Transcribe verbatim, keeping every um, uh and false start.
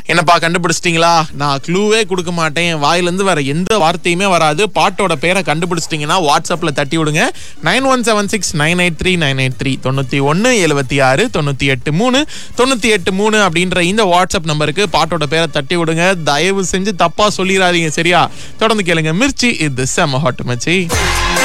என்னப்பா கண்டுபிடிச்சிட்டீங்களா? நான் க்ளூவே கொடுக்க மாட்டேன், வாயிலிருந்து வேற எந்த வார்த்தையுமே வராது. பாட்டோட பேரை கண்டுபிடிச்சிட்டீங்கன்னா வாட்ஸ்அப்ல தட்டி விடுங்க. Nine one seven six nine eight three nine eight three தொண்ணூத்தி ஒன்னு எழுபத்தி ஆறு தொண்ணூத்தி எட்டு மூணு தொண்ணூத்தி எட்டு மூணு அப்படின்ற இந்த வாட்ஸ்அப் நம்பருக்கு பாட்டோட பேரை தட்டி விடுங்க. தயவு செஞ்சு தப்பா சொல்லிடாதீங்க, சரியா? தொடர்ந்து கேளுங்க மிர்ச்சி. இது செம்ம ஹாட் மச்சி.